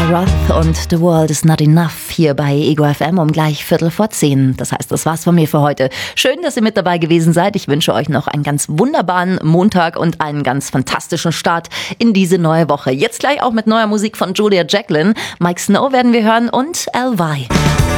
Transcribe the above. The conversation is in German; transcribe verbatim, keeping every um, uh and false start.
Roth und The World is Not Enough hier bei Ego F M um gleich Viertel vor zehn. Das heißt, das war's von mir für heute. Schön, dass ihr mit dabei gewesen seid. Ich wünsche euch noch einen ganz wunderbaren Montag und einen ganz fantastischen Start in diese neue Woche. Jetzt gleich auch mit neuer Musik von Julia Jacqueline. Mike Snow werden wir hören und L Y.